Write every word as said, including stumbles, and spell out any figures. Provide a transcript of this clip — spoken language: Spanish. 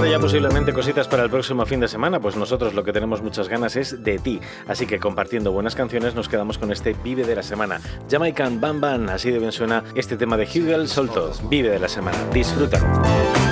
preparando ya posiblemente cositas para el próximo fin de semana, pues nosotros lo que tenemos muchas ganas es de ti. Así que compartiendo buenas canciones nos quedamos con este Vive de la Semana. Jamaican Bam Bam, así de bien suena este tema de Hugel Solto. Vive de la Semana. Disfrútalo.